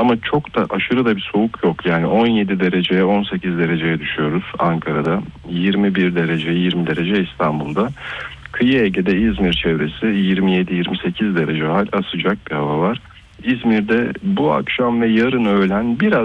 ama çok da aşırı da bir soğuk yok. Yani 17 dereceye 18 dereceye düşüyoruz Ankara'da. 21 derece 20 derece İstanbul'da. Kıyı Ege'de İzmir çevresi 27-28 derece, hala sıcak bir hava var. İzmir'de bu akşam ve yarın öğlen biraz